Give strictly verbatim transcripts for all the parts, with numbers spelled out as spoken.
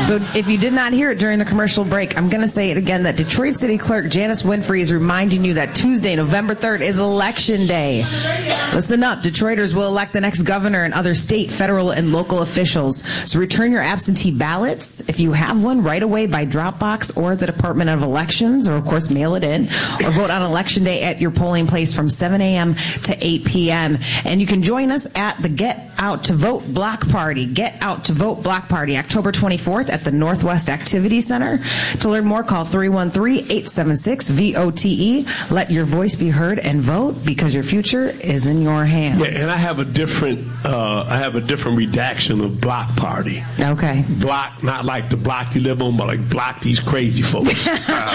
So if you did not hear it during the commercial break, I'm going to say it again, that Detroit City Clerk Janice Winfrey is reminding you that Tuesday, November third, is Election Day. Listen up. Detroiters will elect the next governor and other state, federal, and local officials. So return your absentee ballots, if you have one, right away by Dropbox or the Department of Elections, or, of course, mail it in, or vote on Election Day at your polling place from seven a.m. to eight p.m. And you can join us at the Get Out to Vote Block Party. Get Out to Vote Block Party, October twenty-fourth at the Northwest Activity Center. To learn more, call three one three, eight seven six, V O T E. Let your voice be heard and vote, because your future is in your hands. Yeah, and I have a different, uh, I have a different redaction of block party. Okay. Block, not like the block you live on, but like block these crazy folks.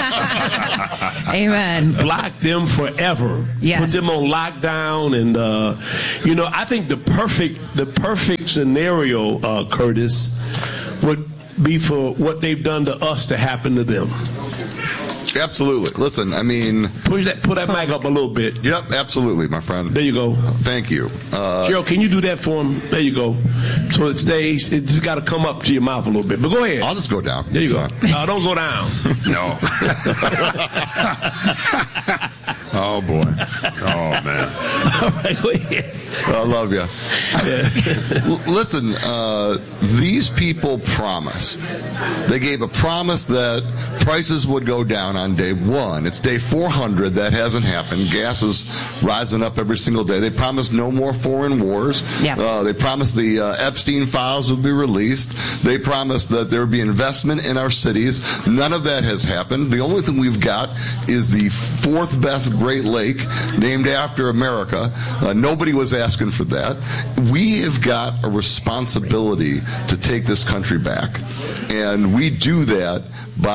Amen. Block them forever. Yes. Put them on lockdown, and uh, you know, I think the perfect, the perfect scenario, uh, Curtis, would be for what they've done to us to happen to them. Absolutely. Listen, I mean... Push that, put that mic up a little bit. Yep, absolutely, my friend. There you go. Thank you. Uh, Cheryl, can you do that for him? There you go. So it stays, it just got to come up to your mouth a little bit. But go ahead. I'll just go down. There you That's go. No, don't go down. No. Oh, boy. Oh, man. All right, go ahead. I love you. L- listen, uh, these people promised. They gave a promise that prices would go down on day one. It's day four hundred. That hasn't happened. Gas is rising up every single day. They promised no more foreign wars. Yeah. Uh, they promised the uh, Epstein files would be released. They promised that there would be investment in our cities. None of that has happened. The only thing we've got is the fourth best Great Lake, named after America. Uh, nobody was asking for that. We have got a responsibility to take this country back. And we do that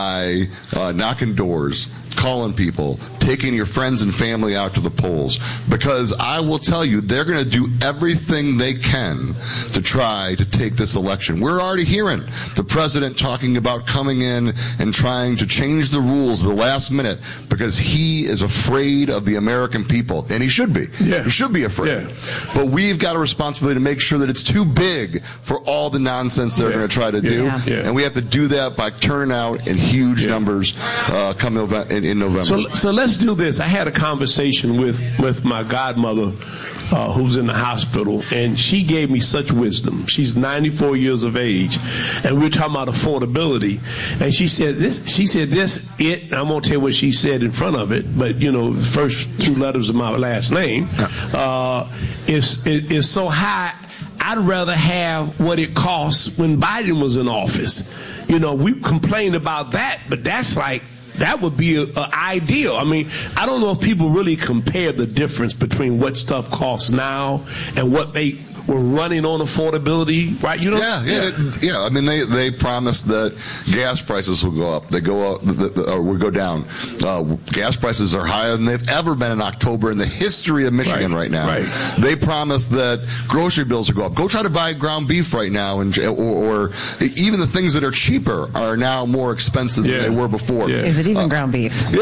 by uh, knocking doors, calling people, taking your friends and family out to the polls. Because I will tell you, they're going to do everything they can to try to take this election. We're already hearing the president talking about coming in and trying to change the rules at the last minute because he is afraid of the American people. And he should be. Yeah. He should be afraid. Yeah. But we've got a responsibility to make sure that it's too big for all the nonsense they're Yeah. going to try to Yeah. do. Yeah. Yeah. And we have to do that by turning out in huge Yeah. numbers uh, come November, in, in November. So, so let's do this. I had a conversation with, with my godmother, uh, who's in the hospital, and she gave me such wisdom. She's ninety-four years of age, and we were talking about affordability. And she said this. She said this. It. I won't tell you what she said in front of it, but you know, the first two letters of my last name uh, is is so high. I'd rather have what it costs when Biden was in office. You know, we complained about that, but that's like. That would be a, a ideal. I mean, I don't know if people really compare the difference between what stuff costs now and what they were running on affordability, right? You know? Yeah, yeah, yeah. yeah. I mean, they, they promised that gas prices will go up. They go up, or will go down. Uh, gas prices are higher than they've ever been in October in the history of Michigan right, right now. Right. They promised that grocery bills will go up. Go try to buy ground beef right now, and or, or even the things that are cheaper are now more expensive Yeah. than they were before. Yeah. Is it even Uh, ground beef? Yeah,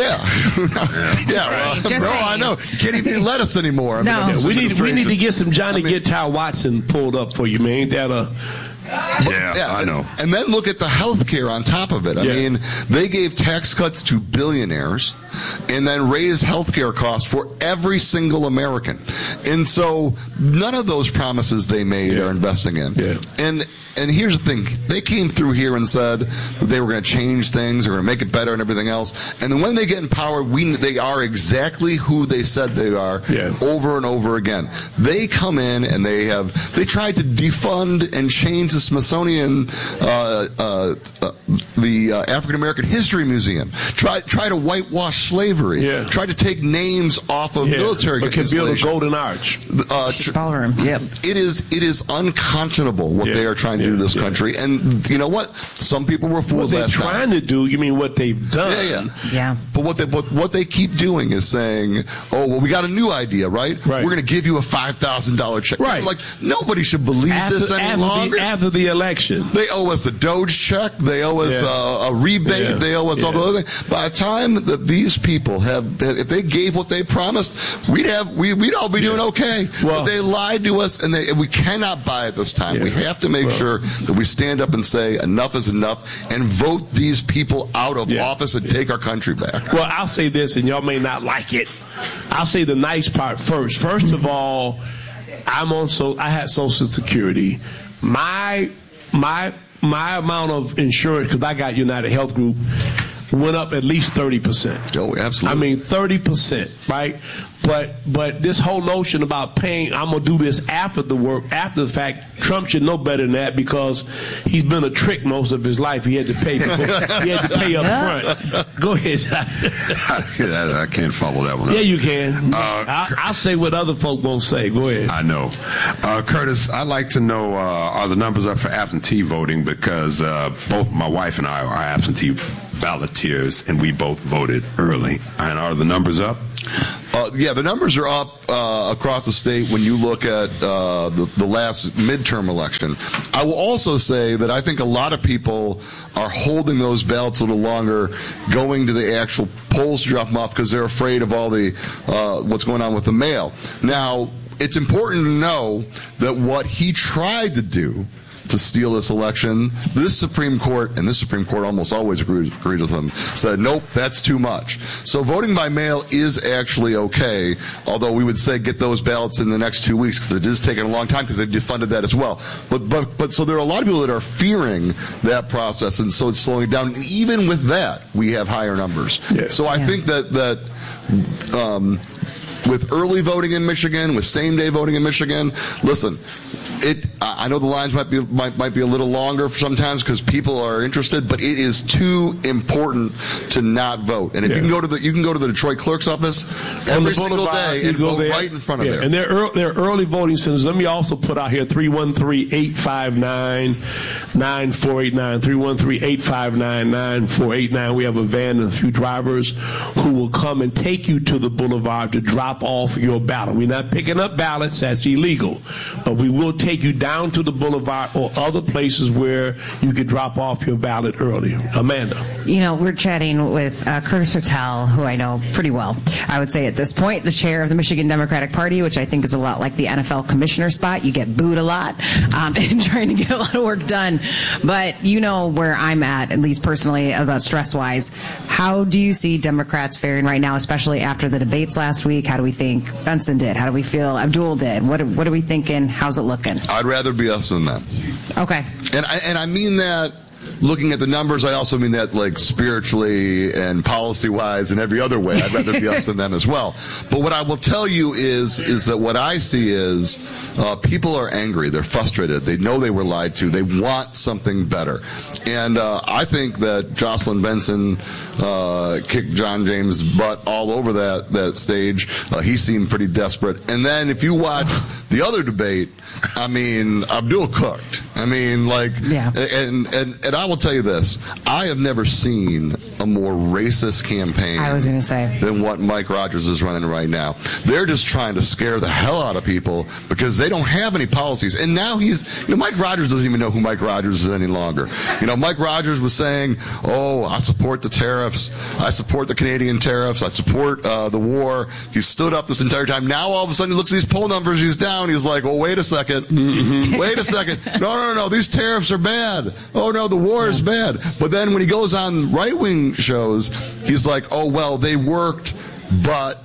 yeah, yeah uh, Just bro. saying. I know. You can't even eat lettuce anymore. I No. mean, Yeah, we need we need to get some Johnny I mean, Guitar Watson pulled up for you, man. Ain't that a Yeah, Yeah, I know. And then look at the health care on top of it. I Yeah. mean, they gave tax cuts to billionaires and then raised health care costs for every single American. And so none of those promises they made Yeah. are investing in. Yeah. And and here's the thing. They came through here and said that they were going to change things, they were going to make it better and everything else. And then when they get in power, we they are exactly who they said they are Yeah. over and over again. They come in and they have they tried to defund and change the Smithsonian, uh, uh, uh, the uh, African American History Museum. Try try to whitewash slavery. Yeah. Try to take names off of yeah, military but can build a installations. golden arch. Uh, tr- Ballroom. Yep. it is it is unconscionable what Yeah. they are trying to Yeah. do to this Yeah. country. And you know what? Some people were What fooled they're last trying time. to do, you mean what they've done? Yeah, yeah. Yeah. But what they what, what they keep doing is saying, "Oh, well, we got a new idea, right? Right. We're going to give you a five thousand dollar check." Right. Like nobody should believe After, this any after, longer. the, after the election. They owe us a Doge check. They owe owe us Yeah. uh, a rebate. Yeah. They owe us Yeah. all the other things. By the time that these people have, if they gave what they promised, we'd have we, we'd all be doing okay. Well- but they lied to us, and they, we cannot buy it this time. Yeah. We have to make Well- sure that we stand up and say enough is enough, and vote these people out of Yeah. office and take our country back. Well, I'll say this, and y'all may not like it. I'll say the nice part first. First of all, I'm on so I had Social Security. My my my amount of insurance, because I got United Health Group, went up at least thirty percent. Oh, absolutely. I mean, thirty percent, right? But but this whole notion about paying, I'm going to do this after the work, after the fact, Trump should know better than that, because he's been a trick most of his life. He had to pay before, he had to pay up front. Go ahead. I, I can't follow that one. Yeah, you can. Uh, I, I'll say what other folk won't say. Go ahead. I know. Uh, Curtis, I'd like to know, uh, are the numbers up for absentee voting? Because uh, both my wife and I are absentee balloteers, and we both voted early. And are the numbers up? Uh, yeah, the numbers are up uh, across the state when you look at uh, the, the last midterm election. I will also say that I think a lot of people are holding those ballots a little longer, going to the actual polls to drop them off because they're afraid of all the uh, what's going on with the mail. Now, it's important to know that what he tried to do to steal this election, this Supreme Court, and this Supreme Court almost always agreed, agreed with him, said, nope, that's too much. So voting by mail is actually okay, although we would say get those ballots in the next two weeks because it is taking a long time because they defunded that as well. But, but, but so there are a lot of people that are fearing that process, and so it's slowing down. And even with that, we have higher numbers. Yeah. So I Yeah. think that, that um, with early voting in Michigan, with same-day voting in Michigan, listen, it. I know the lines might be might, might be a little longer sometimes because people are interested, but it is too important to not vote. And if Yeah. you can go to the you can go to the Detroit clerk's office On the every single boulevard, day you and go vote there. right in front of Yeah, there. And they're, ear- they're early voting centers. Let me also put out here three one three, eight five nine, nine four eight nine, three one three, eight five nine, nine four eight nine. We have a van and a few drivers who will come and take you to the boulevard to drop off your ballot. We're not picking up ballots. That's illegal. But we will take you down to the boulevard or other places where you could drop off your ballot early. Amanda. You know, we're chatting with uh, Curtis Hertel, who I know pretty well. I would say at this point, the chair of the Michigan Democratic Party, which I think is a lot like the N F L commissioner spot. You get booed a lot um, and trying to get a lot of work done. But you know where I'm at, at least personally, about stress-wise. How do you see Democrats faring right now, especially after the debates last week? How do we think Benson did? How do we feel Abdul did? What, what are we thinking? How's it looking? I'd rather be us than them. Okay. And I, and I mean that looking at the numbers, I also mean that like spiritually and policy-wise and every other way. I'd rather be us than them as well. But what I will tell you is is that what I see is uh, people are angry. They're frustrated. They know they were lied to. They want something better. And uh, I think that Jocelyn Benson uh, kicked John James' butt all over that, that stage. Uh, he seemed pretty desperate. And then if you watch the other debate, I mean, Abdul cooked. I mean, like, yeah. and, and, and I will tell you this. I have never seen a more racist campaign I was going to say. than what Mike Rogers is running right now. They're just trying to scare the hell out of people because they don't have any policies. And now he's, you know, Mike Rogers doesn't even know who Mike Rogers is any longer. You know, Mike Rogers was saying, oh, I support the tariffs. I support the Canadian tariffs. I support uh, the war. He stood up this entire time. Now all of a sudden he looks at these poll numbers. He's down. He's like, oh, wait a second. Mm-hmm. Wait a second. No, no, no, no. These tariffs are bad. Oh, no, the war is bad. But then when he goes on right-wing shows, he's like, oh, well, they worked, but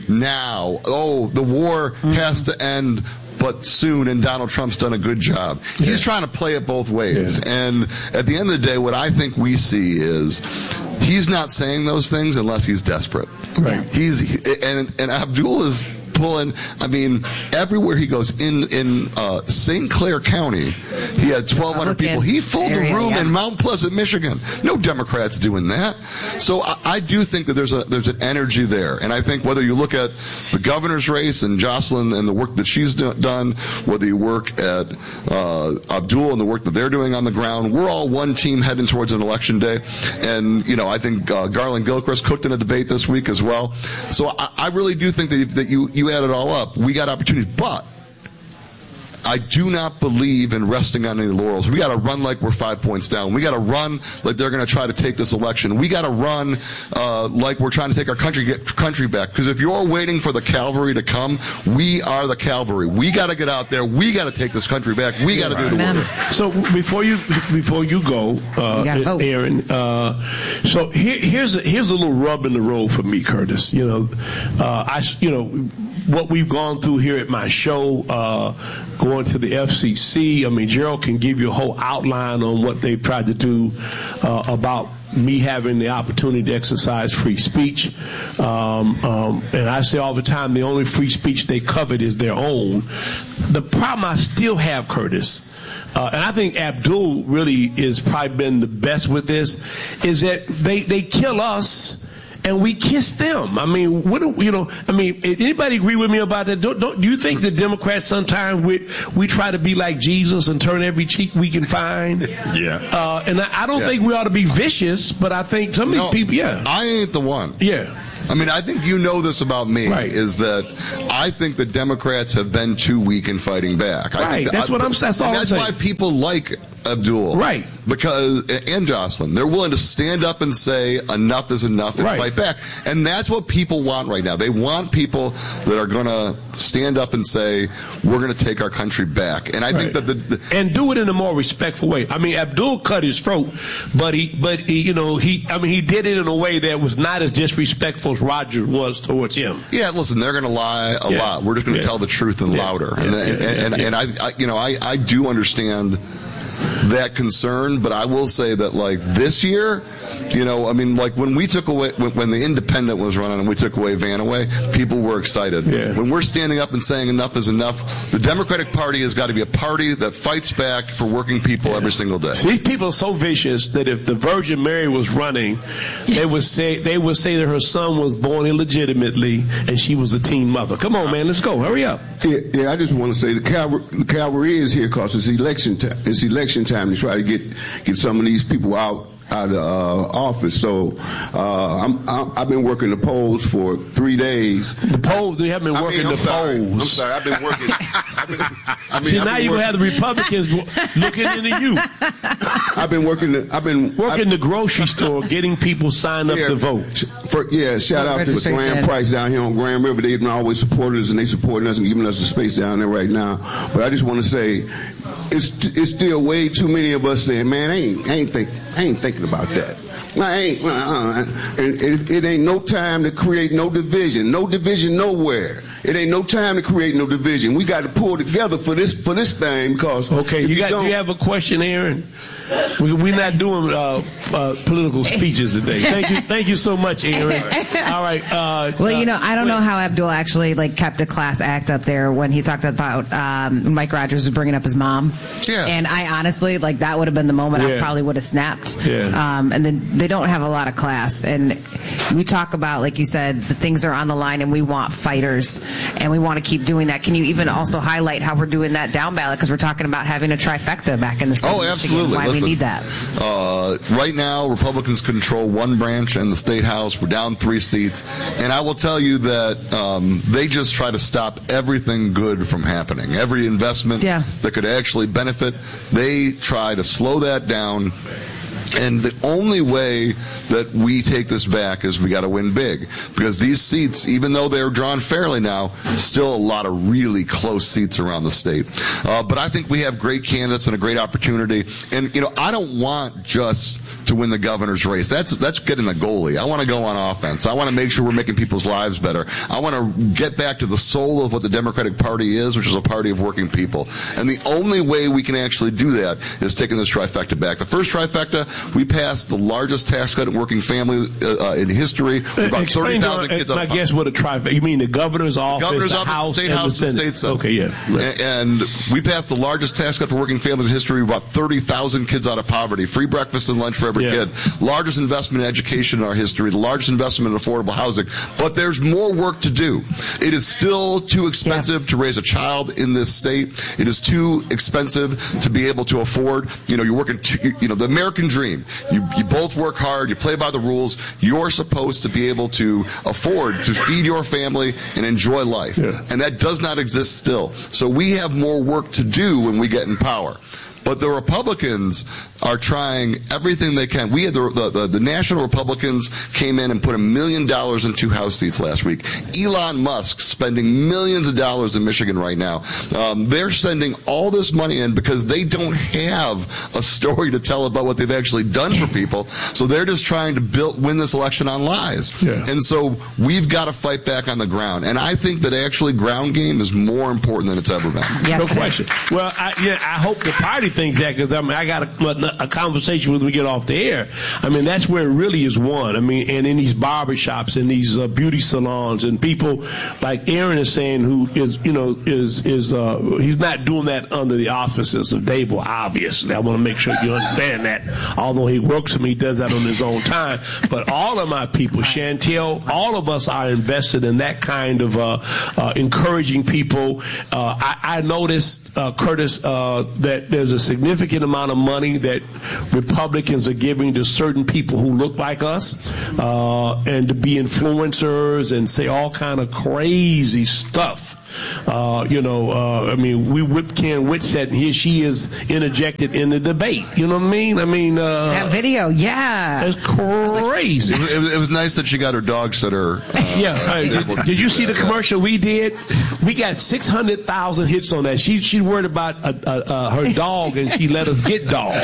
now. Oh, the war has to end, but soon, and Donald Trump's done a good job. He's yeah. trying to play it both ways. Yeah. And at the end of the day, what I think we see is he's not saying those things unless he's desperate. Right. He's and and Abdul is pulling. I mean, everywhere he goes in in uh, Saint Clair County, he had twelve hundred people. He filled a room yeah. in Mount Pleasant, Michigan. No Democrats doing that. So I, I do think that there's a there's an energy there, and I think whether you look at the governor's race and Jocelyn and the work that she's do, done, whether you work at uh, Abdul and the work that they're doing on the ground, we're all one team heading towards an election day. And you know, I think uh, Garland Gilchrist cooked in a debate this week as well. So I, I really do think that that you you add it all up, we got opportunities. But I do not believe in resting on any laurels. We got to run like we're five points down. We got to run like they're going to try to take this election. We got to run uh, like we're trying to take our country get, country back. Because if you're waiting for the cavalry to come, we are the cavalry. We got to get out there. We got to take this country back. We got to do the work. So before you before you go, uh, Aaron. Uh, so here, here's a, here's a little rub in the road for me, Curtis. You know, uh, I you know what we've gone through here at my show, uh, going to the F C C. I mean, Gerald can give you a whole outline on what they've tried to do uh, about me having the opportunity to exercise free speech. Um, um, and I say all the time, the only free speech they covered is their own. The problem I still have, Curtis, Uh, and I think Abdul really has probably been the best with this, is that they, they kill us and we kiss them. I mean, what do, you know, I mean, anybody agree with me about that? Don't, don't do you think the Democrats sometimes we, we try to be like Jesus and turn every cheek we can find? Yeah. Uh, and I, I don't yeah. think we ought to be vicious, but I think some of no, these people, yeah. I ain't the one. Yeah. I mean, I think you know this about me, right. is that I think the Democrats have been too weak in fighting back. I right, think that, that's what I'm saying. That's, all that's I'm why people like Abdul. Right. Because, and Jocelyn, they're willing to stand up and say enough is enough and right. fight back. And that's what people want right now. They want people that are going to stand up and say, we're going to take our country back. And I right. think that the, the... And do it in a more respectful way. I mean, Abdul cut his throat, but he, but he, you know, he, I mean, he did it in a way that was not as disrespectful as Roger was towards him. Yeah, listen, they're going to lie a yeah. lot. We're just going to yeah. tell the truth and yeah. louder. Yeah. And, Yeah. and, Yeah. and, Yeah. and I, I, you know, I, I do understand that concern, but I will say that, like, this year, you know, I mean, like, when we took away, when, when the Independent was running and we took away Van away, people were excited. Yeah. When we're standing up and saying enough is enough, the Democratic Party has got to be a party that fights back for working people yeah. every single day. These people are so vicious that if the Virgin Mary was running, they would say they would say that her son was born illegitimately and she was a teen mother. Come on, man, let's go. Hurry up. Yeah, yeah I just want to say the cavalry, the cavalry is here because it's election time. It's election time to try to get get some of these people out out of uh, office. So uh, I'm, I'm, I've been working the polls for three days. The polls? They haven't been working I mean, the sorry. polls. I'm sorry. I've been working. I've been, I mean, See, I've now been you're going to working, have the Republicans looking into you. I've been working. The, I've been working I've, the grocery store, getting people signed up yeah, to vote. For, yeah, shout out to Grand Price down here on Grand River. They've always supported us, and they supporting us and giving us the space down there right now. But I just want to say, it's it's still way too many of us saying, man, I ain't I ain't think I ain't thinking about that. I ain't. Uh, it, it, it ain't no time to create no division. No division nowhere. It ain't no time to create no division. We got to pull together for this for this thing because. Okay, you got. Do you have a question, Aaron? We, we're not doing uh, uh, political speeches today. Thank you, thank you so much, Aaron. All right. Uh, well, you know, I don't uh, know how Abdul actually like kept a class act up there when he talked about um, Mike Rogers was bringing up his mom. Yeah. And I honestly like that would have been the moment yeah. I probably would have snapped. Yeah. Um, and then they don't have a lot of class, and we talk about, like you said, the things are on the line, and we want fighters, and we want to keep doing that. Can you even also highlight how we're doing that down ballot? Because we're talking about having a trifecta back in the state. Oh, absolutely. Why Listen, we need that. Uh, right now, Republicans control one branch in the State House. We're down three seats. And I will tell you that um, they just try to stop everything good from happening. Every investment yeah. that could actually benefit, they try to slow that down. And the only way that we take this back is we got to win big. Because these seats, even though they're drawn fairly now, still a lot of really close seats around the state. Uh, but I think we have great candidates and a great opportunity. And, you know, I don't want just to win the governor's race. That's that's getting a goalie. I want to go on offense. I want to make sure we're making people's lives better. I want to get back to the soul of what the Democratic Party is, which is a party of working people. And the only way we can actually do that is taking this trifecta back. The first trifecta, we passed the largest tax cut in working families uh, uh, in history. About thirty thousand kids out of poverty. I guess what a trifecta, you mean the governor's office, governor's the office, House, the State and House, the and Senate. State Senate. Okay, yeah. Right. And we passed the largest tax cut for working families in history, about thirty thousand kids out of poverty, free breakfast and lunch for every yeah. kid. Largest investment in education in our history, the largest investment in affordable housing. But there's more work to do. It is still too expensive yeah. to raise a child in this state. It is too expensive to be able to afford. You know, you're working, to, you know, the American dream. You, you both work hard, you play by the rules. You're supposed to be able to afford to feed your family and enjoy life. Yeah. And that does not exist still. So we have more work to do when we get in power. But the Republicans are trying everything they can. We had the, the, the National Republicans came in and put a million dollars in two House seats last week. Elon Musk spending millions of dollars in Michigan right now. Um, they're sending all this money in because they don't have a story to tell about what they've actually done for people. So they're just trying to build, win this election on lies. Yeah. And so we've got to fight back on the ground. And I think that actually ground game is more important than it's ever been. Yes, no question. Well, I, yeah, I hope the party thinks that, because I mean, I got a, a conversation when we get off the air. I mean, that's where it really is won. I mean, and in these barbershops and these uh, beauty salons and people like Aaron is saying, who is, you know, is is uh, he's not doing that under the auspices of Dable. Obviously, I want to make sure you understand that. Although he works for me, he does that on his own time. But all of my people, Chantel, all of us are invested in that kind of uh, uh, encouraging people. Uh, I, I noticed, uh, Curtis, uh, that there's a significant amount of money that Republicans are giving to certain people who look like us, uh, and to be influencers and say all kind of crazy stuff. Uh, you know, uh, I mean, we whipped Ken Whitsett, and here she is interjected in the debate. You know what I mean? I mean, uh, that video, yeah, it's crazy. It was, it, was, it was nice that she got her dog sitter. Uh, yeah, uh, did, did you see the commercial we did? We got six hundred thousand hits on that. She she's worried about uh, uh, her dog, and she let us get dog.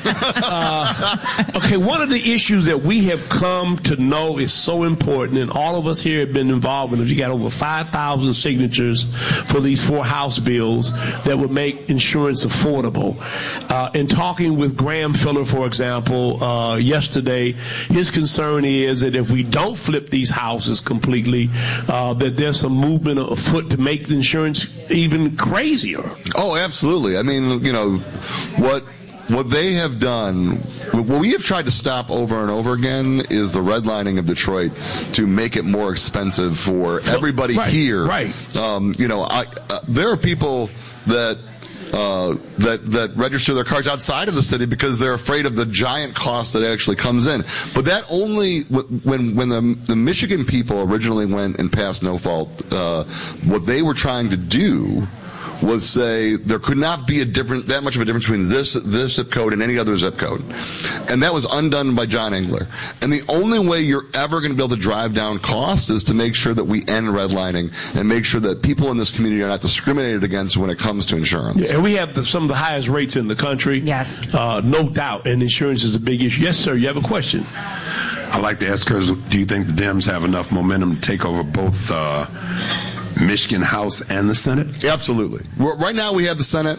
Uh, okay, one of the issues that we have come to know is so important, and all of us here have been involved in it. You got over five thousand signatures for these four House bills that would make insurance affordable. Uh, in talking with Graham Filler, for example, uh, yesterday, his concern is that if we don't flip these houses completely, uh, that there's some movement afoot to make the insurance even crazier. Oh, absolutely. I mean, you know, what What they have done, what we have tried to stop over and over again, is the redlining of Detroit to make it more expensive for everybody right, here. Right. Um, you know, I, uh, there are people that uh, that that register their cars outside of the city because they're afraid of the giant cost that actually comes in. But that only when when the the Michigan people originally went and passed no fault, uh, what they were trying to do was say there could not be a different that much of a difference between this this zip code and any other zip code, and that was undone by John Engler. And the only way you're ever going to be able to drive down cost is to make sure that we end redlining and make sure that people in this community are not discriminated against when it comes to insurance. Yeah, and we have the, some of the highest rates in the country. Yes, uh, no doubt, and insurance is a big issue. Yes, sir. You have a question? I'd like to ask her, do you think the Dems have enough momentum to take over both uh, Michigan House and the Senate? Absolutely. Right now we have the Senate.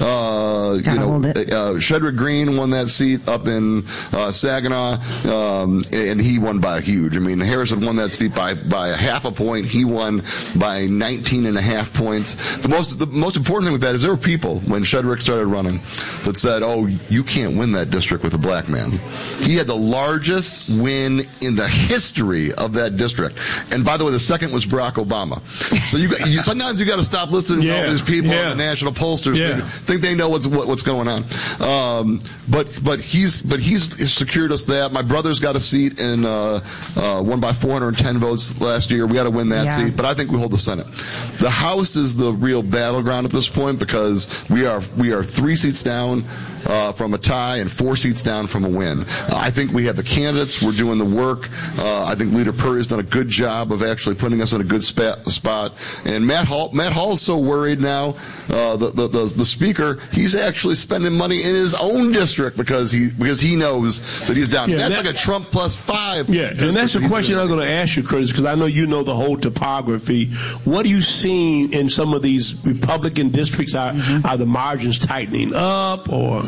Uh, you know, uh, Shedrick Green won that seat up in uh, Saginaw, um, and he won by a huge. I mean, Harrison won that seat by, by a half a point. He won by nineteen and a half points. The most the most important thing with that is there were people when Shedrick started running that said, "Oh, you can't win that district with a black man." He had the largest win in the history of that district. And by the way, the second was Barack Obama. So you, got, you sometimes you got to stop listening yeah, to all these people yeah. on the national pollsters yeah. think, think they know what's what, what's going on. Um, but but he's but he's, he's secured us that. My brother's got a seat in uh, uh, won by four hundred ten votes last year. We got to win that yeah. seat. But I think we hold the Senate. The House is the real battleground at this point because we are we are three seats down uh, from a tie and four seats down from a win. Uh, I think we have the candidates. We're doing the work. Uh, I think Leader Purry has done a good job of actually putting us in a good spa- spot. And Matt Hall, Matt Hall is so worried now. Uh, the, the the the speaker, he's actually spending money in his own district because he because he knows that he's down. Yeah, that's that, like a Trump plus five. Yeah, and that's the question I'm going to ask you, Curtis, because I know you know the whole topography. What are you seeing in some of these Republican districts? Are mm-hmm. are the margins tightening up or?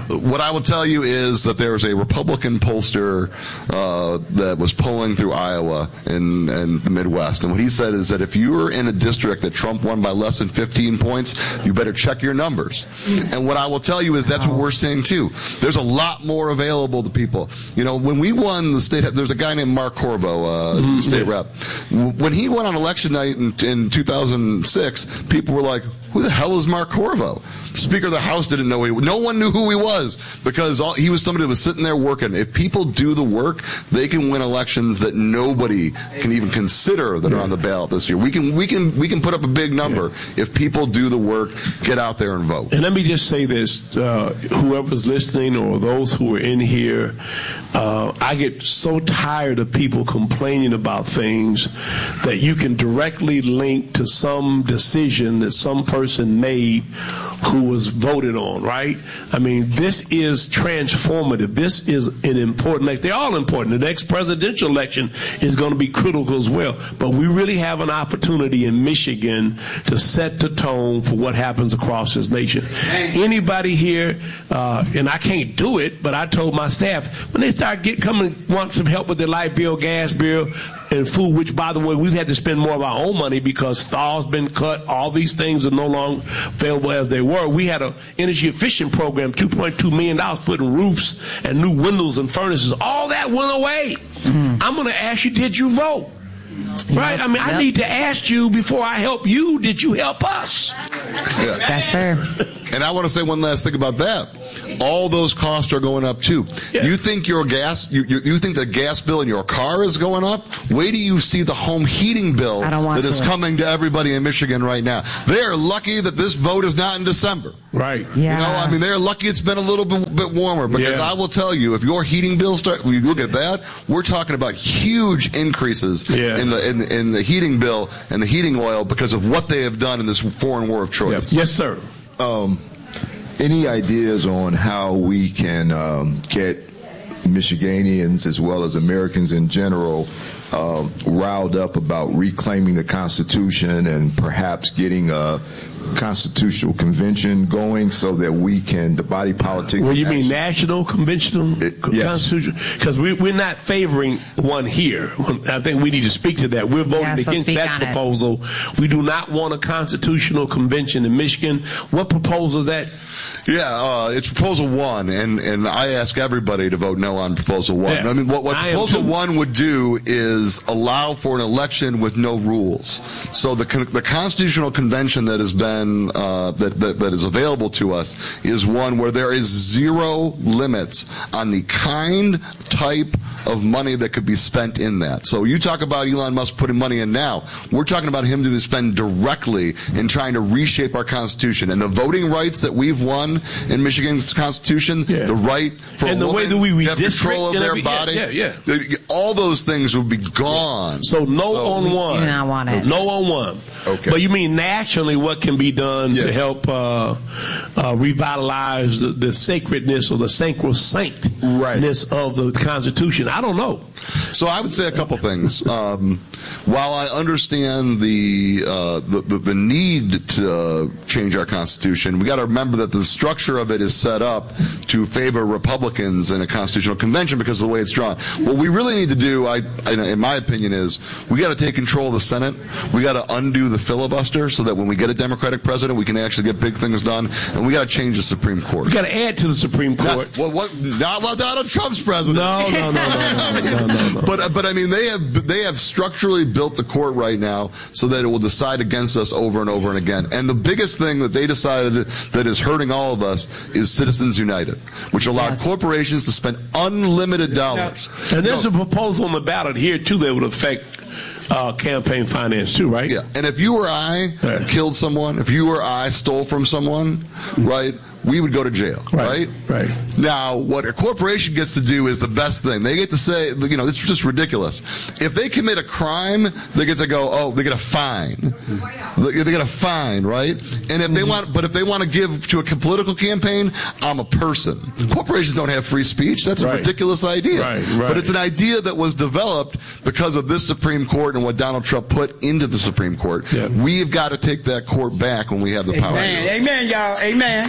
what I will tell you is that there was a Republican pollster uh, that was polling through Iowa and, and the Midwest, and what he said is that if you were in a district that Trump won by less than fifteen points, you better check your numbers. And what I will tell you is that's what we're seeing too. There's a lot more available to people. You know, when we won the state, there's a guy named Mark Corvo, uh, mm-hmm. state rep. When he went on election night in, in two thousand six, people were like, who the hell is Mark Corvo? The Speaker of the House didn't know who he was. No one knew who he was because all, he was somebody that was sitting there working. If people do the work, they can win elections that nobody can even consider that yeah. are on the ballot this year. We can we can we can put up a big number yeah. if people do the work, get out there and vote. And let me just say this: uh, whoever's listening or those who are in here, uh, I get so tired of people complaining about things that you can directly link to some decision that some person made who was voted on, right? I mean, this is transformative. This is an important election. They're all important. The next presidential election is going to be critical as well. But we really have an opportunity in Michigan to set the tone for what happens across this nation. Anybody here, uh, and I can't do it, but I told my staff, when they start get coming, want some help with their light bill, gas bill, and food, which, by the way, we've had to spend more of our own money because thaw's been cut. All these things are no longer available as they were. We had an energy efficient program, two point two million dollars, putting roofs and new windows and furnaces. All that went away. Mm. I'm going to ask you, did you vote? Right? I mean, yep. I need to ask you before I help you, did you help us? Yeah. That's fair. And I want to say one last thing about that. All those costs are going up too. Yeah. You think your gas, you, you, you think the gas bill in your car is going up? Wait till you see the home heating bill that to. is coming to everybody in Michigan right now. They're lucky that this vote is not in December. Right. Yeah. You know, I mean, they're lucky it's been a little bit, bit warmer because yeah. I will tell you, if your heating bill start, when you look at that, we're talking about huge increases yeah. in the in, in the heating bill and the heating oil because of what they have done in this foreign war of choice. Yep. Yes, sir. Um, any ideas on how we can um, get Michiganians as well as Americans in general uh, riled up about reclaiming the Constitution and perhaps getting a constitutional convention going so that we can, the body politic. Well, you mean national conventional it, yes. constitution? Because we, we're not favoring one here. I think we need to speak to that. We're voting yes, against that proposal. It. We do not want a constitutional convention in Michigan. What proposal is that? Yeah, uh, it's proposal one, and, and I ask everybody to vote no on proposal one. Yeah. I mean, what, what proposal one would do is allow for an election with no rules. So the the constitutional convention that has been uh, that, that that is available to us is one where there is zero limits on the kind, type of money that could be spent in that. So you talk about Elon Musk putting money in now. We're talking about him to spend directly in trying to reshape our Constitution. And the voting rights that we've won in Michigan's Constitution, yeah. the right for and a the woman way that we to have control of their every, body, yeah, yeah, yeah. all those things would be gone. So no so, on one. Do not want it. No on one. Okay. But you mean nationally what can be done yes. to help uh, uh, revitalize the, the sacredness or the sacrosanctness right. of the Constitution? I don't know. So I would say a couple things. Um, while I understand the, uh, the, the the need to uh, change our Constitution, we got to remember that the structure of it is set up to favor Republicans in a constitutional convention because of the way it's drawn. What we really need to do, I, in my opinion, is we got to take control of the Senate. We got to undo the filibuster so that when we get a Democratic president, we can actually get big things done. And we got to change the Supreme Court. We got to add to the Supreme Court. Not, well, what, not while Donald Trump's president. No, no, no, no, no, no, no, no. But but I mean, they have they have structurally built the court right now so that it will decide against us over and over and again. And the biggest thing that they decided that is hurting all of us is Citizens United, which allowed yes. corporations to spend unlimited dollars. And there's no. a proposal on the ballot here too that would affect Uh, campaign finance too, right? Yeah. And if you or I yeah. killed someone, if you or I stole from someone, right, we would go to jail, right? Right. Right. Now, what a corporation gets to do is the best thing. They get to say, you know, it's just ridiculous. If they commit a crime, they get to go, oh, they get a fine. They get a fine, right? And if they want, but if they want to give to a political campaign, I'm a person. Corporations don't have free speech. That's a right. ridiculous idea. Right, right. But it's an idea that was developed because of this Supreme Court and what Donald Trump put into the Supreme Court. Yeah. We've got to take that court back when we have the power. Amen, Amen y'all. Amen. Okay.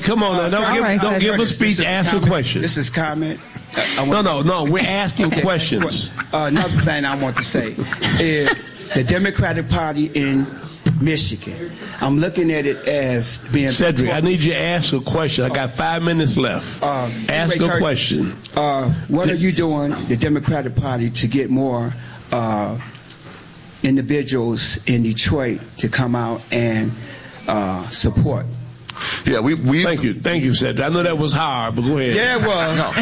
right, come on now. Don't give, right, don't give a speech, ask a question. This is comment. I no, no, no. We're asking okay, questions. Uh, another thing I want to say is the Democratic Party in Michigan. I'm looking at it as being... Cedric, I need you to ask a question. I got five minutes left. Uh, ask anyway, a Kurt, question. Uh, what are you doing, the Democratic Party, to get more uh, individuals in Detroit to come out and uh, support? Yeah, we, we thank you, thank you, Cedric. I know that was hard, but go ahead. Yeah, it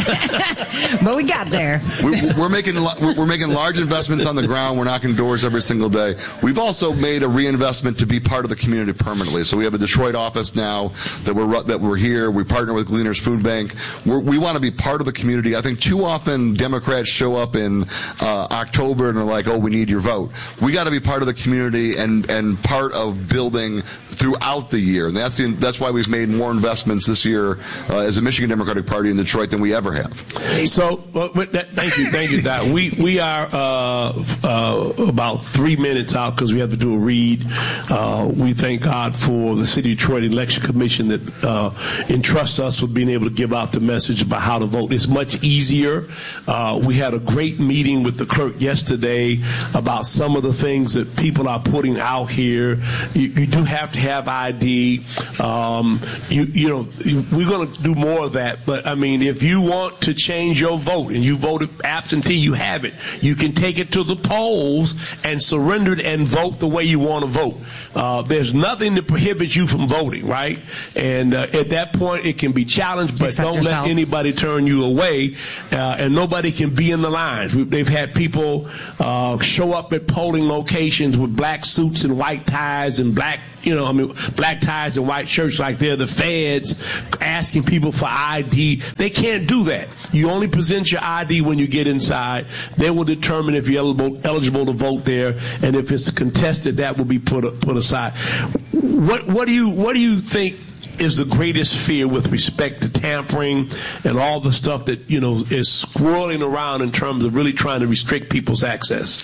was. But we got there. We're, we're making we're making large investments on the ground. We're knocking doors every single day. We've also made a reinvestment to be part of the community permanently. So we have a Detroit office now that we're that we're here. We partner with Gleaners Food Bank. We're, we want to be part of the community. I think too often Democrats show up in uh, October and are like, "Oh, we need your vote." We got to be part of the community and and part of building throughout the year. And that's the, that's why we've made more investments this year uh, as a Michigan Democratic Party in Detroit than we ever have. So, well, that, thank you, thank you, Doc. We we are uh, uh, about three minutes out because we have to do a read. Uh, we thank God for the City of Detroit Election Commission that uh, entrusts us with being able to give out the message about how to vote. It's much easier. Uh, we had a great meeting with the clerk yesterday about some of the things that people are putting out here. You, you do have to have I D. Um, you, you know, we're going to do more of that. But, I mean, if you want to change your vote and you voted absentee, you have it. You can take it to the polls and surrender it and vote the way you want to vote. Uh, there's nothing that prohibits you from voting, right? And uh, at that point, it can be challenged, but Accept don't yourself. let anybody turn you away. Uh, and nobody can be in the lines. We, they've had people uh, show up at polling locations with black suits and white ties and black You know, I mean, black ties and white shirts like they're the feds, asking people for I D. They can't do that. You only present your I D when you get inside. They will determine if you're eligible, eligible to vote there, and if it's contested, that will be put put aside. What what do you what do you think is the greatest fear with respect to tampering and all the stuff that, you know, is swirling around in terms of really trying to restrict people's access?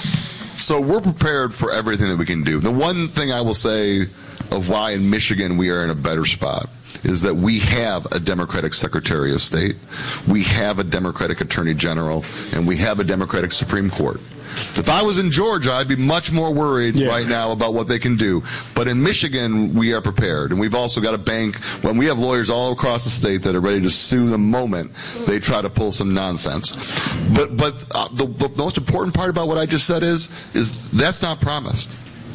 So we're prepared for everything that we can do. The one thing I will say of why in Michigan we are in a better spot is that we have a Democratic Secretary of State, we have a Democratic Attorney General, and we have a Democratic Supreme Court. If I was in Georgia, I'd be much more worried yeah. right now about what they can do. But in Michigan, we are prepared. And we've also got a bank, when we have lawyers all across the state that are ready to sue the moment they try to pull some nonsense. But but uh, the, the most important part about what I just said is, is that's not promised.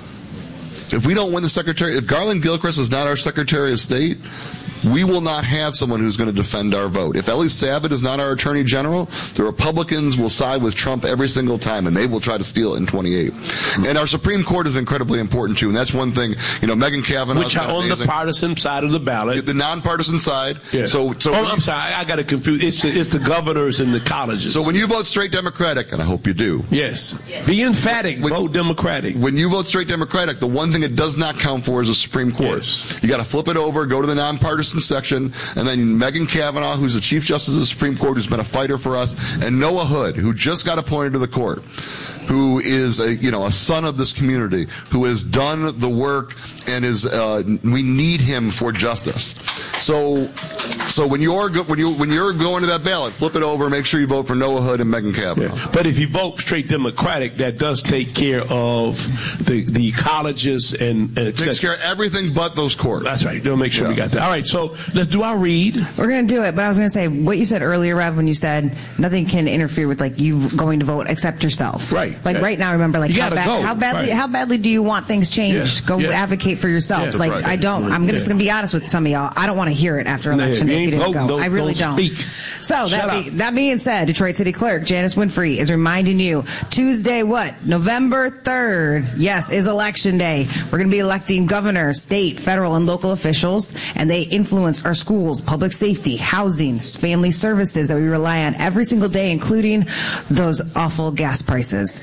If we don't win the Secretary, if Garland Gilchrist is not our Secretary of State, we will not have someone who's going to defend our vote. If Ellie Savitt is not our Attorney General, the Republicans will side with Trump every single time, and they will try to steal it in twenty-eight. And our Supreme Court is incredibly important, too, and that's one thing, you know, Megan Kavanaugh. Which are on amazing. the partisan side of the ballot. The nonpartisan side. Yeah. So, so oh, I'm sorry, I got to confuse. It's the, it's the governors and the colleges. So when you vote straight Democratic, and I hope you do. Yes. Be emphatic, when, vote Democratic. When you vote straight Democratic, the one thing it does not count for is the Supreme Court. Yes. You got to flip it over, go to the nonpartisan section, and then Megan Kavanaugh, who's the Chief Justice of the Supreme Court, who's been a fighter for us, and Noah Hood, who just got appointed to the court, who is a you know a son of this community, who has done the work and is uh, we need him for justice. So, so when you're go, when you when you're going to that ballot, flip it over, make sure you vote for Noah Hood and Megan Kavanaugh. Yeah. But if you vote straight Democratic, that does take care of the the colleges and, and takes care of everything but those courts. That's right. They'll make sure yeah. we got that. All right, so let's do our read. We're going to do it, but I was going to say what you said earlier, Rev, when you said nothing can interfere with like you going to vote except yourself. Right. Like right, right now, remember, like how, bad, how badly, right. how badly do you want things changed? Yeah. Go yeah. advocate for yourself. Yeah, like right. I don't. I'm yeah. just going to be honest with some of y'all. I don't want to hear it after election day. If you didn't vote, go, don't, I really don't. don't. Speak. So that, be, that being said, Detroit City Clerk Janice Winfrey is reminding you Tuesday, what November third? Yes, is election day. We're going to be electing governor, state, federal, and local officials, and they influence our schools, public safety, housing, family services that we rely on every single day, including those awful gas prices.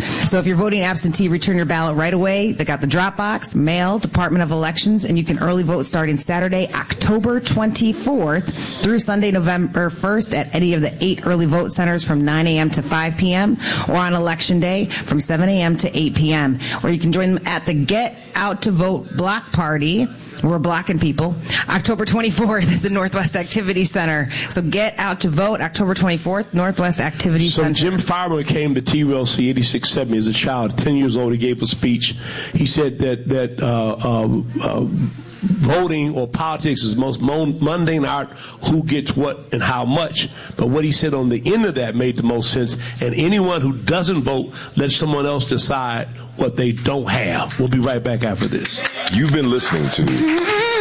So if you're voting absentee, return your ballot right away. They got the drop box, mail, Department of Elections, and you can early vote starting Saturday, October twenty-fourth through Sunday, November first at any of the eight early vote centers from nine a.m. to five p.m. or on Election Day from seven a.m. to eight p.m. Or you can join them at the Get Out to Vote block party. We're blocking people. October twenty-fourth at the Northwest Activity Center. So get out to vote October twenty-fourth, Northwest Activity so Center. So Jim Farmer came to T R L C eighty-six seventy as a child, ten years old. He gave a speech. He said that, that uh, uh, uh, voting or politics is the most mundane art, who gets what and how much. But what he said on the end of that made the most sense. And anyone who doesn't vote, let someone else decide what they don't have. We'll be right back after this. You've been listening to Hey,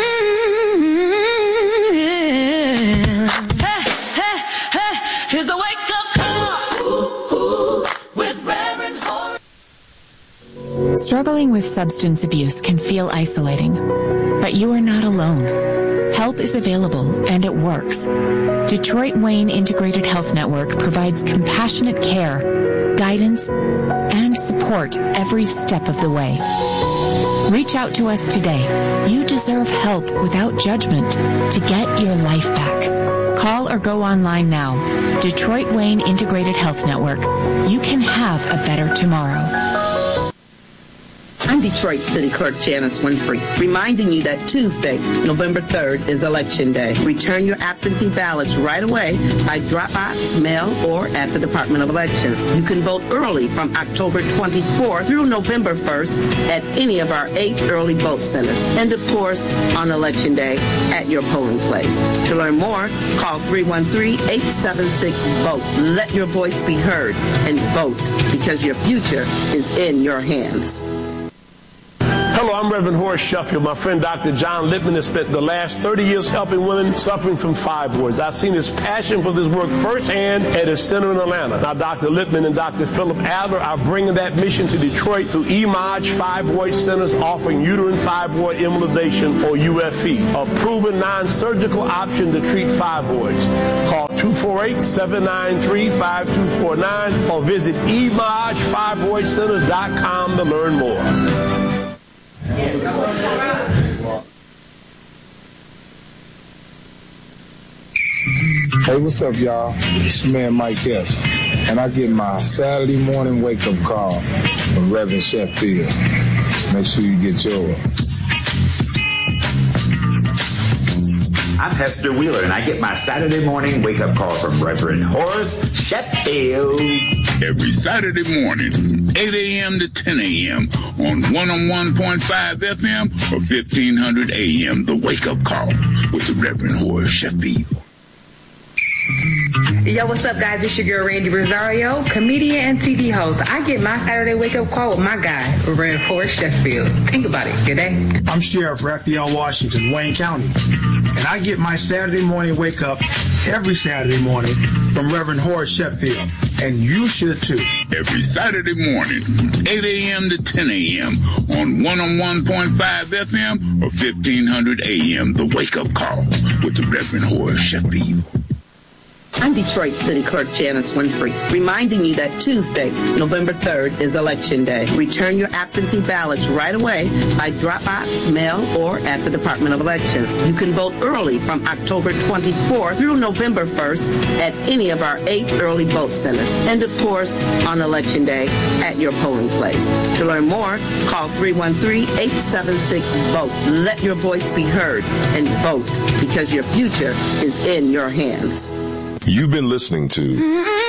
hey, hey, here's the wake-up call. Ooh, ooh, with Reverend Horace. Struggling with substance abuse can feel isolating, but you are not alone. Help is available, and it works. Detroit Wayne Integrated Health Network provides compassionate care, guidance, and support every step of the way. Reach out to us today. You deserve help without judgment to get your life back. Call or go online now. Detroit Wayne Integrated Health Network. You can have a better tomorrow. I'm Detroit City Clerk Janice Winfrey, reminding you that Tuesday, November third, is Election Day. Return your absentee ballots right away by Dropbox, mail, or at the Department of Elections. You can vote early from October twenty-fourth through November first at any of our eight early vote centers. And, of course, on Election Day at your polling place. To learn more, call three one three, eight seven six, VOTE. Let your voice be heard and vote, because your future is in your hands. Hello, I'm Reverend Horace Sheffield. My friend Doctor John Lippman has spent the last thirty years helping women suffering from fibroids. I've seen his passion for this work firsthand at his center in Atlanta. Now, Doctor Lippman and Doctor Philip Adler are bringing that mission to Detroit through E M O J Fibroid Centers, offering uterine fibroid embolization, or U F E, a proven non-surgical option to treat fibroids. Call two four eight, seven nine three, five two four nine or visit E M O J fibroid centers dot com to learn more. Hey, what's up, y'all? It's your man Mike Epps, and I get my Saturday morning wake-up call from Reverend Sheffield. Make sure you get yours. I'm Hester Wheeler, and I get my Saturday morning wake-up call from Reverend Horace Sheffield. Every Saturday morning from eight a.m. to ten a.m. on one oh one point five F M or fifteen hundred A M, The Wake Up Call with the Reverend Horace Sheffield. Yo, what's up, guys? It's your girl, Randy Rosario, comedian and T V host. I get my Saturday wake-up call with my guy, Reverend Horace Sheffield. Think about it. Good day. I'm Sheriff Raphael Washington, Wayne County, and I get my Saturday morning wake-up every Saturday morning from Reverend Horace Sheffield, and you should too. Every Saturday morning from eight a.m. to ten a.m. on one oh one point five F M or fifteen hundred A M, The Wake Up Call with the Reverend Horace Sheffield. I'm Detroit City Clerk Janice Winfrey, reminding you that Tuesday, November third, is Election Day. Return your absentee ballots right away by Dropbox, mail, or at the Department of Elections. You can vote early from October twenty-fourth through November first at any of our eight early vote centers. And, of course, on Election Day at your polling place. To learn more, call three one three, eight seven six, VOTE. Let your voice be heard and vote, because your future is in your hands. You've been listening to Hey,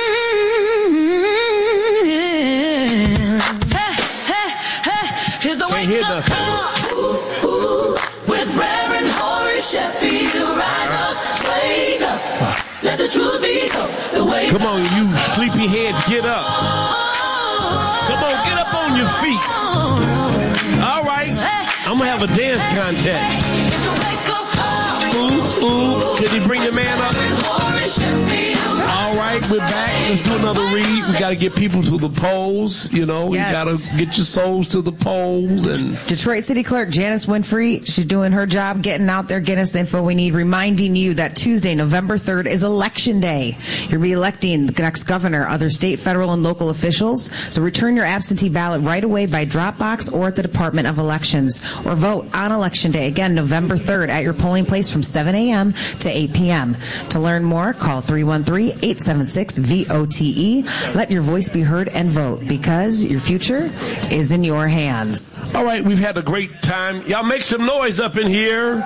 hey, hey, here's the wake up call. Ooh, ooh, with Reverend Horace Sheffield. Rise up, wake up, let the truth be told. The wake Come on, you sleepy heads, get up. Come on, get up on your feet. All right, I'm going to have a dance contest. Ooh, ooh, did he bring the man up? All right. right, we're back. Let's do another read. We got to get people to the polls. You know, Yes. you got to get your souls to the polls. And Detroit City Clerk Janice Winfrey, she's doing her job, getting out there, getting us the info we need, reminding you that Tuesday, November third, is Election Day. You're re-electing the next governor, other state, federal, and local officials. So return your absentee ballot right away by Dropbox or at the Department of Elections, or vote on Election Day. Again, November third at your polling place from seven a.m. to eight p.m. To learn more, call three one three, eight seven six, V O T E. Let your voice be heard and vote, because your future is in your hands. all right, we've had a great time. Y'all make some noise up in here.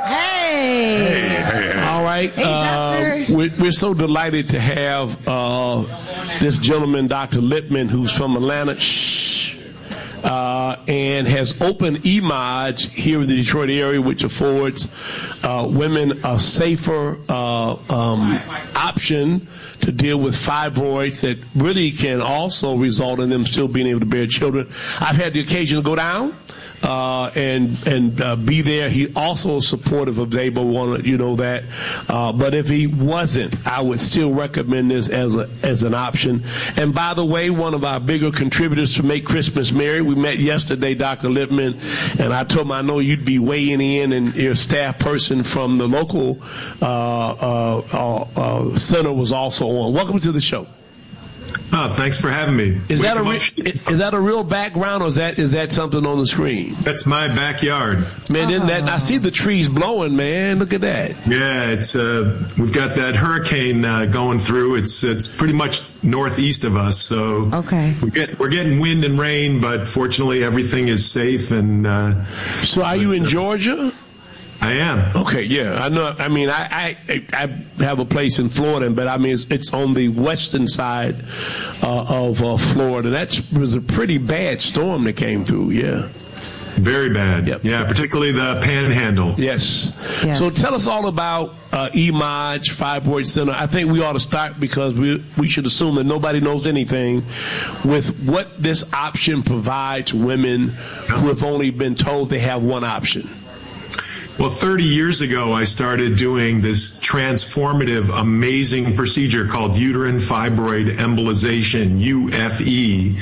Hey! All right. Hey, doctor. Uh, we're, we're so delighted to have uh, this gentleman, Doctor Lippman, who's from Atlanta. Shh. Uh, and has opened E-Maj here in the Detroit area, which affords uh, women a safer uh, um, option to deal with fibroids that really can also result in them still being able to bear children. I've had the occasion to go down uh, and and uh, be there. He also is supportive of Zabo, want you know that. Uh, but if he wasn't, I would still recommend this as a as an option. And by the way, one of our bigger contributors to Make Christmas Merry, we met yesterday, Doctor Lippman, and I told him I know you'd be weighing in, and your staff person from the local uh, uh, uh, uh, center was also on. Welcome to the show. Oh, thanks for having me. Is We that a come re- up- is that a real background, or is that is that something on the screen? That's my backyard. Man, isn't that, I see the trees blowing, man. Look at that. Yeah, it's uh, we've got that hurricane uh, going through. It's it's pretty much northeast of us, so okay. We get we're getting wind and rain, but fortunately everything is safe. And uh, so, are you in Georgia? I am. Okay, yeah, I know. I mean, I I, I have a place in Florida, but I mean, it's, it's on the western side uh, of uh, Florida. That was a pretty bad storm that came through. Yeah. Very bad. Yep. Yeah, particularly the Panhandle. Yes. Yes. So tell us all about uh, E-Maj Fibroid Center. I think we ought to start, because we we should assume that nobody knows anything, with what this option provides women who have only been told they have one option. Well, thirty years ago, I started doing this transformative, amazing procedure called uterine fibroid embolization, U F E.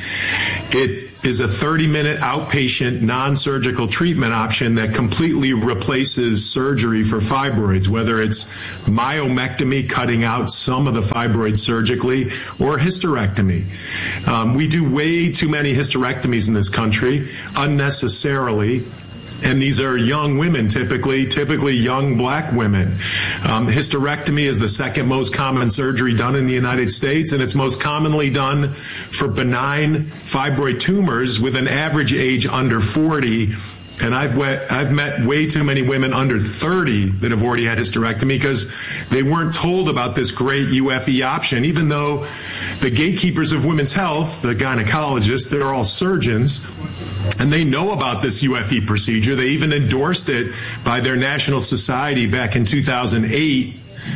It is a thirty-minute outpatient, non-surgical treatment option that completely replaces surgery for fibroids, whether it's myomectomy, cutting out some of the fibroids surgically, or hysterectomy. Um, we do way too many hysterectomies in this country, unnecessarily. And these are young women, typically, typically young black women. Um, hysterectomy is the second most common surgery done in the United States, and it's most commonly done for benign fibroid tumors with an average age under forty. And I've wet, I've met way too many women under thirty that have already had hysterectomy because they weren't told about this great U F E option, even though the gatekeepers of women's health, the gynecologists, they're all surgeons, and they know about this U F E procedure. They even endorsed it by their national society back in two thousand eight,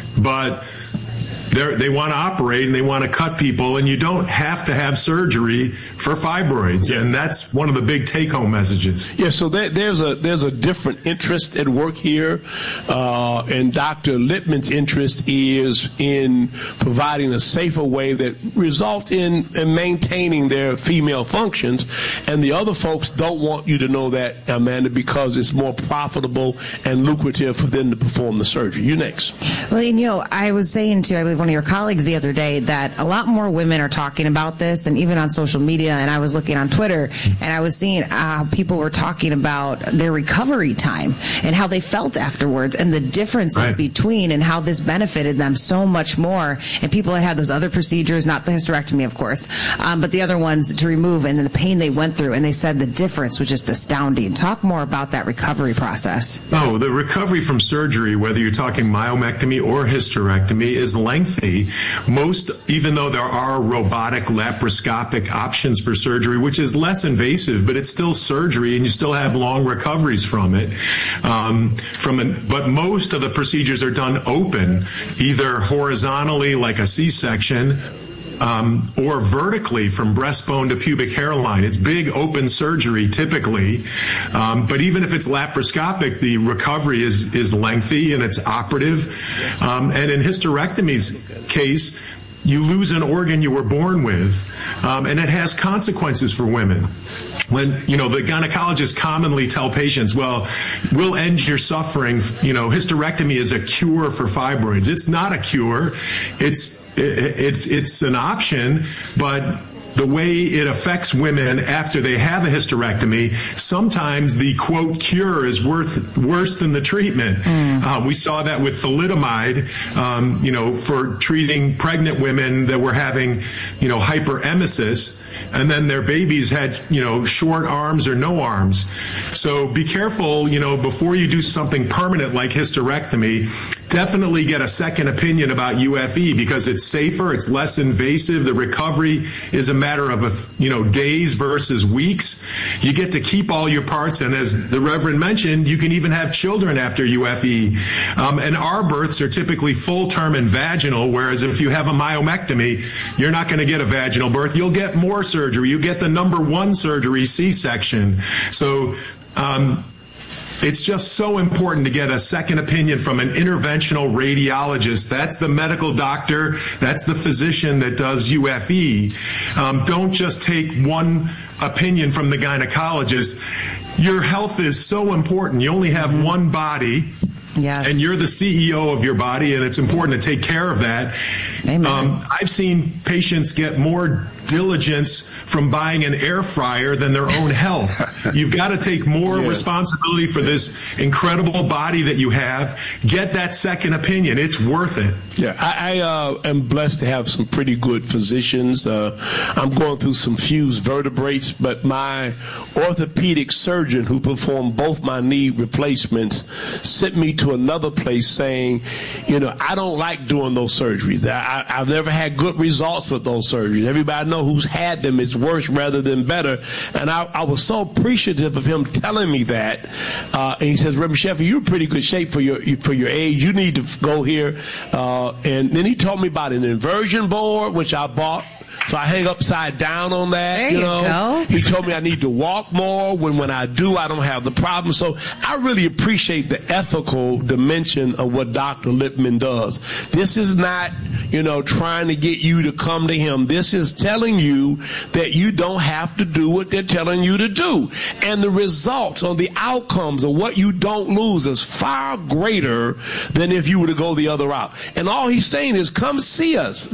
but They're, they want to operate and they want to cut people, and you don't have to have surgery for fibroids, yeah. And that's one of the big take-home messages. Yeah, so there, there's a there's a different interest at work here, uh, and Doctor Lippman's interest is in providing a safer way that results in, in maintaining their female functions, and the other folks don't want you to know that, Amanda, because it's more profitable and lucrative for them to perform the surgery. You next. Well, you know, I was saying to, I believe, one of your colleagues the other day that a lot more women are talking about this, and even on social media, and I was looking on Twitter, and I was seeing how people were talking about their recovery time and how they felt afterwards, and the differences right. between, and how this benefited them so much more. And people that had those other procedures, not the hysterectomy, of course, um, but the other ones to remove, and the pain they went through, and they said the difference was just astounding. Talk more about that recovery process. Oh, the recovery from surgery, whether you're talking myomectomy or hysterectomy, is lengthy. Most, even though there are robotic laparoscopic options for surgery, which is less invasive, but it's still surgery, and you still have long recoveries from it. Um, from an, but most of the procedures are done open, either horizontally like a C-section, Um, or vertically from breastbone to pubic hairline. It's big open surgery typically, um, but even if it's laparoscopic, the recovery is is lengthy and it's operative. Um, and in hysterectomy's case, you lose an organ you were born with, um, and it has consequences for women. When, you know, the gynecologists commonly tell patients, well, we'll end your suffering, you know, hysterectomy is a cure for fibroids. It's not a cure. It's, it's, it's an option, but the way it affects women after they have a hysterectomy, sometimes the, quote, cure is worth, worse than the treatment. Mm. Uh, we saw that with thalidomide, um, you know, for treating pregnant women that were having, you know, hyperemesis, and then their babies had, you know, short arms or no arms. So be careful, you know, before you do something permanent like hysterectomy, definitely get a second opinion about U F E because it's safer, it's less invasive, the recovery is a matter of, a, you know, days versus weeks. You get to keep all your parts, and as the Reverend mentioned, you can even have children after U F E. Um, and our births are typically full-term and vaginal, whereas if you have a myomectomy, you're not going to get a vaginal birth. You'll get more surgery. You get the number one surgery, C-section. So, um, it's just so important to get a second opinion from an interventional radiologist. That's the medical doctor. That's the physician that does U F E. Um, don't just take one opinion from the gynecologist. Your health is so important. You only have mm-hmm. one body. Yes. And you're the C E O of your body, and it's important to take care of that. Amen. Um, I've seen patients get more diligence from buying an air fryer than their own health. You've got to take more yeah. responsibility for this incredible body that you have. Get that second opinion. It's worth it. Yeah, I, I uh, am blessed to have some pretty good physicians. Uh, I'm going through some fused vertebrates, but my orthopedic surgeon who performed both my knee replacements sent me to another place saying, you know, I don't like doing those surgeries. I, I, I've never had good results with those surgeries. Everybody know who's had them, it's worse rather than better. And I, I was so appreciative of him telling me that. Uh, and he says, Reverend Sheffield, you're in pretty good shape for your for your age. You need to go here. Uh, and then he told me about an inversion board, which I bought. So I hang upside down on that. There you, you know. go. He told me I need to walk more. When when I do, I don't have the problem. So I really appreciate the ethical dimension of what Doctor Lippman does. This is not, you know, trying to get you to come to him. This is telling you that you don't have to do what they're telling you to do. And the results or the outcomes of what you don't lose is far greater than if you were to go the other route. And all he's saying is, come see us.